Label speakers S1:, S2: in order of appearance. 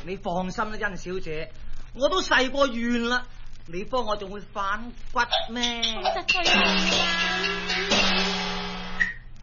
S1: 你放心啦，甄小姐，我都誓過願啦，你幫我仲會反骨咩？
S2: 實在